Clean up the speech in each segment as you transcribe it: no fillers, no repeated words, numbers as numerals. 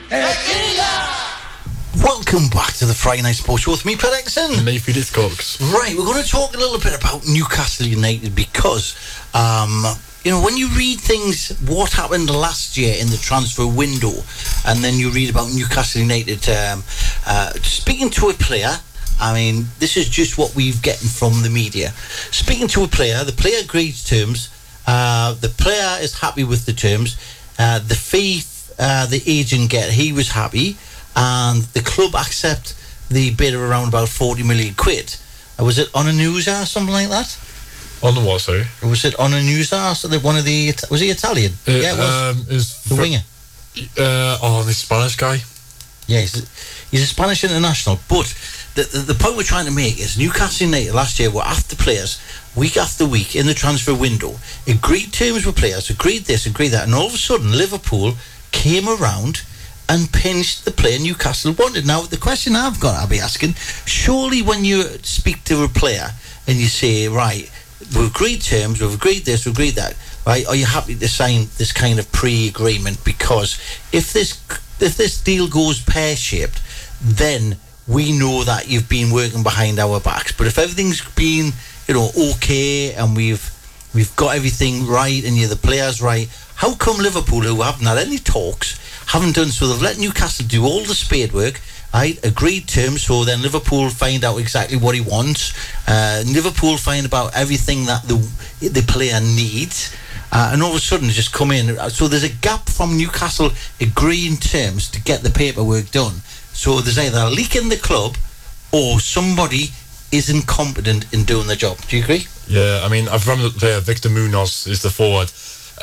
Welcome back to the Friday Night Sports Show with me, Pat Exton. And Mayfield Cox. Right, we're going to talk a little bit about Newcastle United because, when you read things, what happened last year in the transfer window, and then you read about Newcastle United speaking to a player. I mean, this is just what we've gotten from the media. Speaking to a player, the player agrees terms, the player is happy with the terms, the fee the agent he was happy, and the club accept the bid of around about 40 million quid. Was it on a news or something like that? On the what, sorry? Was it on a news arse? Was he Italian? Yeah, it was. The winger. The Spanish guy? Yeah, he's a Spanish international. But the point we're trying to make is Newcastle United last year were after players week after week in the transfer window, agreed terms with players, agreed this, agreed that, and all of a sudden Liverpool came around and pinched the player Newcastle wanted. Now, the question I'll be asking, surely when you speak to a player and you say, right, we've agreed terms, we've agreed this, we've agreed that, right, are you happy to sign this kind of pre-agreement? Because if this deal goes pear-shaped, then we know that you've been working behind our backs. But if everything's been, okay, and we've got everything right and the players right, how come Liverpool, who haven't had any talks, haven't done so? They've let Newcastle do all the spade work, right? Agreed terms, so then Liverpool find out exactly what he wants. Liverpool find about everything that the player needs, and all of a sudden just come in. So there's a gap from Newcastle agreeing terms to get the paperwork done. So there's either a leak in the club or somebody is incompetent in doing the job. Do you agree? Yeah, I mean, I've remember the player Victor Munoz is the forward.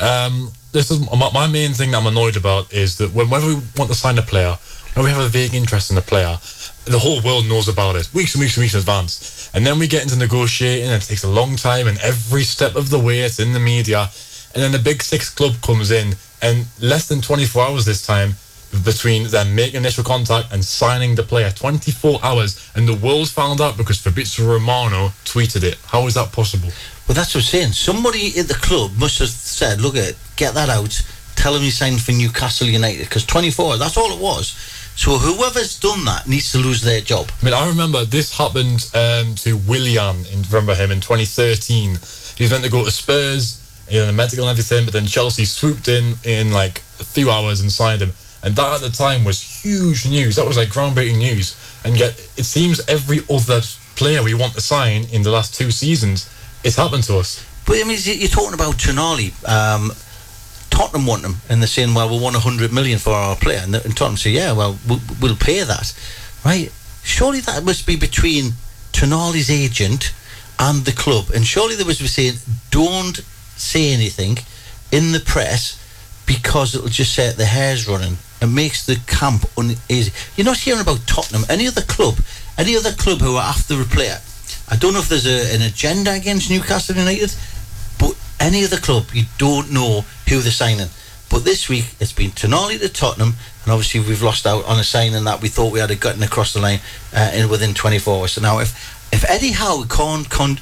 This is my main thing that I'm annoyed about is that whenever we want to sign a player, when we have a vague interest in a player, the whole world knows about it weeks and weeks and weeks in advance. And then we get into negotiating and it takes a long time, and every step of the way it's in the media. And then the Big Six club comes in, and less than 24 hours this time between them making initial contact and signing the player. 24 hours, and the world found out because Fabrizio Romano tweeted it. How is that possible? Well, that's what I'm saying. Somebody at the club must have said, look, get that out, tell him he's signed for Newcastle United, because 24 hours, that's all it was. So whoever's done that needs to lose their job. I mean, I remember this happened to Willian, remember him, in 2013. He was meant to go to Spurs, the medical and everything, but then Chelsea swooped in like a few hours and signed him. And that at the time was huge news. That was like groundbreaking news. And yet it seems every other player we want to sign in the last 2 seasons, it's happened to us. But I mean, you're talking about Tonali. Tottenham want him, and they're saying, well, we want 100 million for our player. And Tottenham say, yeah, well, we'll pay that. Right? Surely that must be between Tonali's agent and the club. And surely they must be saying, don't say anything in the press because it'll just set the hairs running. It makes the camp uneasy. You're not hearing about Tottenham. Any other club who are after a player. I don't know if there's an agenda against Newcastle United, but any other club, you don't know who they're signing. But this week, it's been Tonali to Tottenham, and obviously we've lost out on a signing that we thought we had gotten across the line within 24 hours. So now, if Eddie Howe can't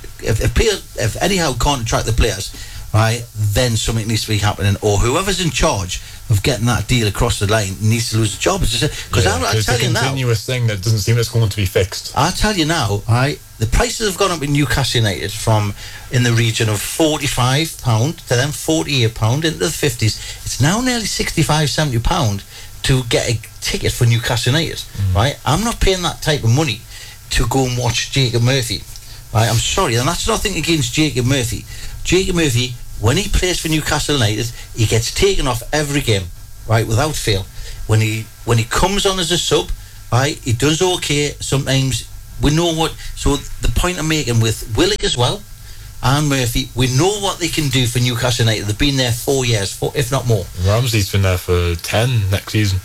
attract the players, right, then something needs to be happening, or whoever's in charge of getting that deal across the line needs to lose the job. Because I'll tell you now, it's a continuous thing that doesn't seem it's going to be fixed. I'll tell you now, right, the prices have gone up in Newcastle United from in the region of £45 to then £48 into the 50s. It's now nearly £65-70 to get a ticket for Newcastle United. Right, I'm not paying that type of money to go and watch Jacob Murphy. Right, I'm sorry, and that's nothing against Jacob Murphy. Jacob Murphy, when he plays for Newcastle United, he gets taken off every game, right, without fail. When he comes on as a sub, right, he does okay. Sometimes we know what. So the point I'm making with Willock as well and Murphy, we know what they can do for Newcastle United. They've been there 4 years, if not more. Ramsey's been there for 10 next season.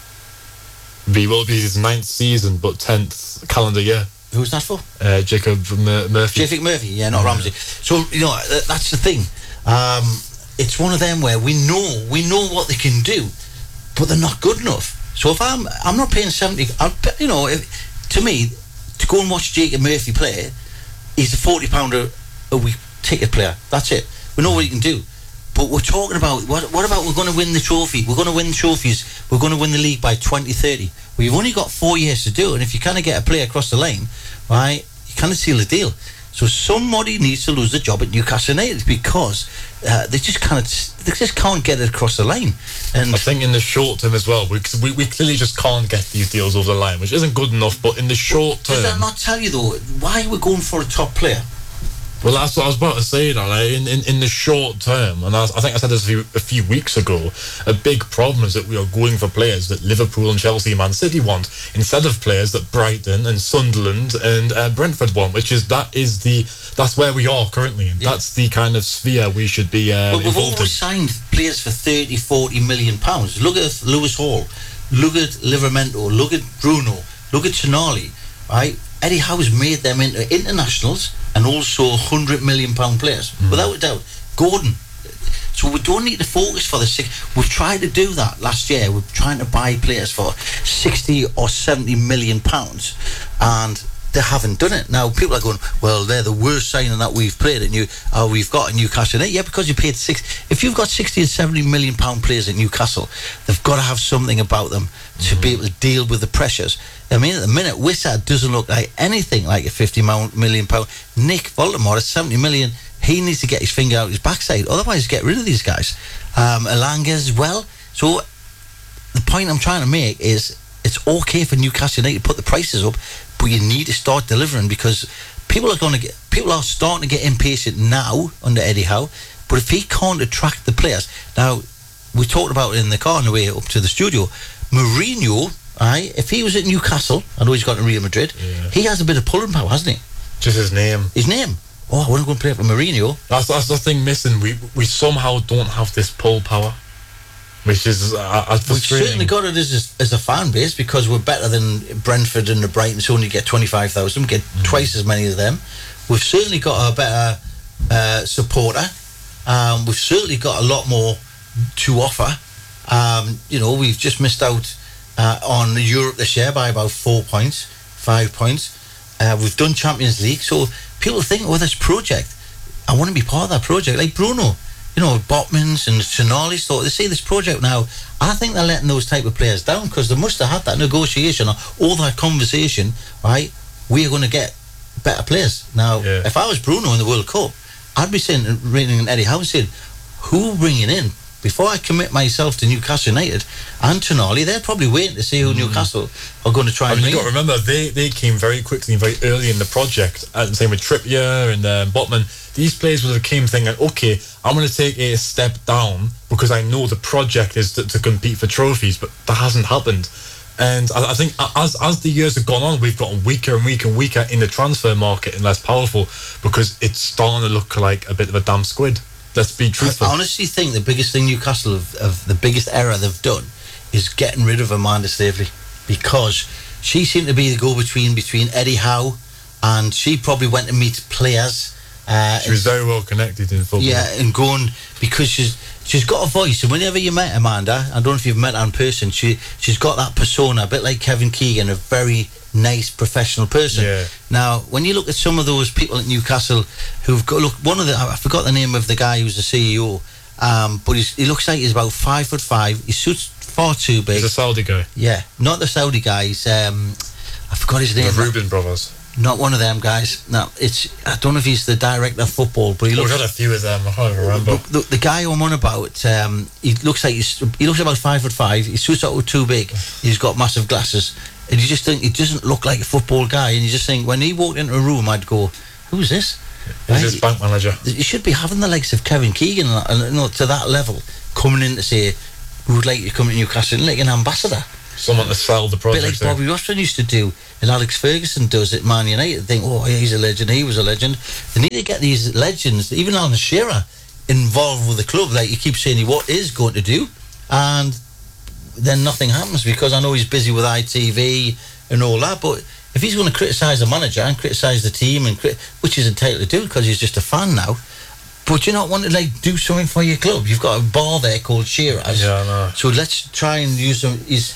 He will be his 9th season, but 10th calendar year. Who's that for? Jacob Murphy. Jacob Murphy, yeah, not Ramsey. So, that's the thing. It's one of them where we know what they can do, but they're not good enough. So if I'm not paying 70, to me, to go and watch Jacob Murphy play, he's a £40 a week ticket player. That's it. We know what he can do. But we're talking about what about we're going to win the trophy? We're going to win trophies. We're going to win the league by 2030. We've only got 4 years to do it, and if you kind of get a player across the line, right, you kind of seal the deal. So somebody needs to lose the job at Newcastle United because they just can't get it across the line. And I think in the short term as well, we clearly just can't get these deals over the line, which isn't good enough. But in the short term, does that not tell you though why we're going for a top player? Well, that's what I was about to say. That like, in the short term, and I think I said this a few weeks ago, a big problem is that we are going for players that Liverpool and Chelsea, Man City want, instead of players that Brighton and Sunderland and Brentford want. That's where we are currently, and that's the kind of sphere we should be But we've involved in. always signed players for 30, 40 million pounds. Look at Lewis Hall, look at Livramento, look at Bruno, look at Tonali, right? Eddie Howe's made them into internationals and also £100 million players, without a doubt. Gordon. So we don't need to focus for the six. We've tried to do that last year. We're trying to buy players for 60 or 70 million pounds, and they haven't done it. Now people are going, well, they're the worst signing that we've played at we've got at Newcastle. Yeah, because you paid if you've got 60 and 70 million pound players at Newcastle, they've got to have something about them to be able to deal with the pressures. I mean, at the minute, Wissa doesn't look like anything like a 50 million pound. Nick Voldemort at 70 million. He needs to get his finger out his backside. Otherwise, get rid of these guys. Elanga as well. So the point I'm trying to make is it's okay for Newcastle United to put the prices up, but you need to start delivering because people are starting to get impatient now under Eddie Howe. But if he can't attract the players, now we talked about it in the car on the way up to the studio. Mourinho, if he was at Newcastle, I know he's got to Real Madrid. Yeah. He has a bit of pulling power, hasn't he? Just his name. His name. Oh, I want to go and play for Mourinho. That's the thing missing. We somehow don't have this pull power, which is we've certainly got it as a fan base because we're better than Brentford and the Brightons who only get 25,000. We get twice as many of them. We've certainly got a better supporter. We've certainly got a lot more to offer. We've just missed out on Europe this year by about 5 points. We've done Champions League, so people think, this project, I want to be part of that project. Like Bruno, Botmans and Tonali's thought, they see this project now. I think they're letting those type of players down because they must have had that negotiation or all that conversation, right? We are going to get better players. Now, if I was Bruno in the World Cup, I'd be saying, ringing Eddie Howe saying, who bringing in? Before I commit myself to Newcastle United and Tonali, they're probably waiting to see who Newcastle are going to try and bring. You've got to remember, they came very quickly and very early in the project. And same with Trippier and Botman. These players would have came thinking, okay, I'm going to take a step down because I know the project is to compete for trophies, but that hasn't happened. And I think as the years have gone on, we've gotten weaker and weaker and weaker in the transfer market and less powerful because it's starting to look like a bit of a damn squid. Let's be truthful. I honestly think the biggest thing Newcastle of the biggest error they've done is getting rid of Amanda Staveley because she seemed to be the go-between between Eddie Howe and she probably went to meet players. She was very well connected in football. Yeah, and going because she's got a voice, and whenever you met Amanda, I don't know if you've met her in person, she's got that persona, a bit like Kevin Keegan, a very nice professional person. Yeah. Now, when you look at some of those people at Newcastle who've got, look, I forgot the name of the guy who's the CEO, but he looks like he's about 5'5". He suits far too big. He's a Saudi guy. Yeah, not the Saudi guys. I forgot his name. The Reuben brothers. Not one of them guys. No, I don't know if he's the director of football, but he looks. We've got a few of them. I can't remember. The guy I'm on about, he looks about 5'5". He suits up too big. He's got massive glasses, and you just think he doesn't look like a football guy. And you just think when he walked into a room, I'd go, "Who's this?" He's his bank manager. You should be having the likes of Kevin Keegan, to that level, coming in to say, "We would like you to come to Newcastle," like an ambassador. Someone to sell the project. A bit like Bobby Robson used to do, and Alex Ferguson does at Man United. Think, he's a legend, he was a legend. They need to get these legends, even Alan Shearer, involved with the club. Like you keep saying what is going to do, and then nothing happens because I know he's busy with ITV and all that. But if he's going to criticise the manager and criticise the team, which he's entitled to do because he's just a fan now, but you not want to do something for your club. You've got a bar there called Shearer's. Yeah, I know. So let's try and use him.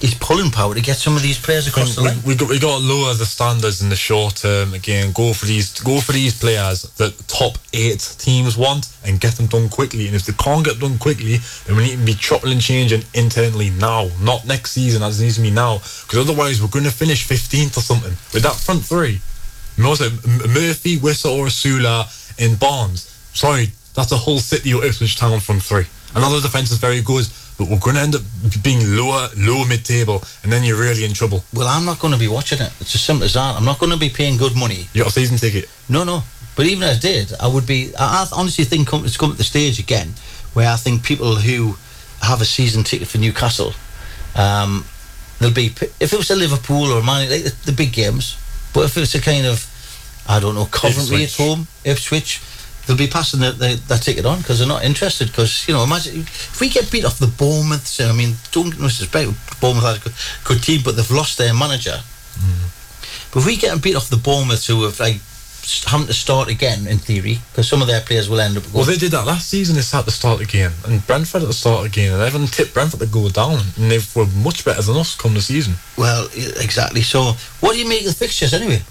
his pulling power to get some of these players across the line. We got to lower the standards in the short term again. Go for these players that the top 8 teams want and get them done quickly. And if they can't get done quickly, then we need to be chopping and changing internally now, not next season, as it needs to be now. Because otherwise, we're going to finish 15th or something with that front three. Murphy, Wissa, or Asula in Barnes. Sorry, that's a Hull City or Ipswich Town front three. Another defence is very good, but we're going to end up being lower mid-table, and then you're really in trouble. Well, I'm not going to be watching it. It's as simple as that. I'm not going to be paying good money. You got a season ticket? No. But even if I did, I would be... I honestly think it's come at the stage again where I think people who have a season ticket for Newcastle, they'll be... If it was a Liverpool or Man United, like the big games, but if it's a kind of, I don't know, Coventry at home, Ipswich, they'll be passing that ticket on because they're not interested. Because, you know, imagine if we get beat off the Bournemouth, I mean, don't get disrespect, Bournemouth had a good team, but they've lost their manager. But if we get beat off the Bournemouth who have like having to start again in theory, because some of their players will end up going. Well, they did that last season. They had to start again, and Brentford at the start again, and everyone tipped Brentford to go down, and they were much better than us come the season. Well, exactly. So what do you make of the fixtures anyway?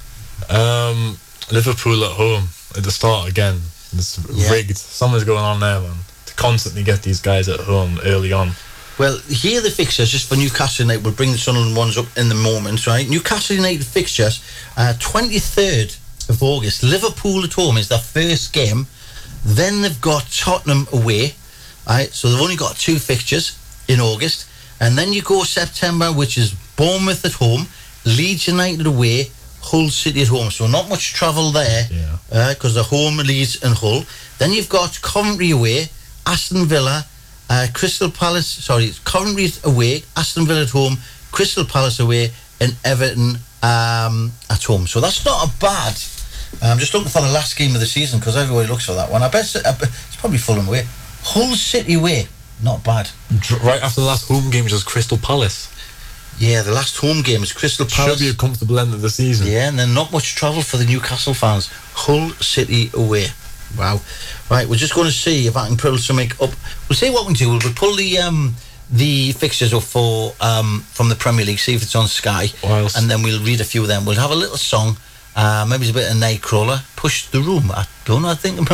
Liverpool at home at the start again. It's rigged. Something's going on there, man. To constantly get these guys at home early on. Well, here are the fixtures just for Newcastle United. We'll bring the Sunderland ones up in the moment, right? Newcastle United fixtures, 23rd of August. Liverpool at home is their first game. Then they've got Tottenham away, right? So they've only got 2 fixtures in August. And then you go September, which is Bournemouth at home, Leeds United away, Hull City at home. So not much travel there, because they're home, Leeds and Hull. Then you've got Coventry away, Aston Villa, Crystal Palace, Coventry away, Aston Villa at home, Crystal Palace away, and Everton at home. So that's not a bad. I'm just looking for the last game of the season because everybody looks for that one. I bet it's probably Fulham away. Hull City away, not bad. Right after the last home game, which was Crystal Palace. Yeah, the last home game is Crystal Palace. Should be a comfortable end of the season. Yeah, and then not much travel for the Newcastle fans. Hull City away. Wow. Right, we're just going to see if I can pull something up. We'll see what we can do. We'll pull the fixtures up for from the Premier League, see if it's on Sky, and then we'll read a few of them. We'll have a little song, maybe it's a bit of Nightcrawler, Push the Room. I don't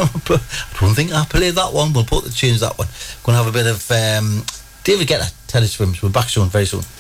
think I played that one. We'll change that one. Going to have a bit of David Guetta, Teddy Swims. We're back soon, very soon.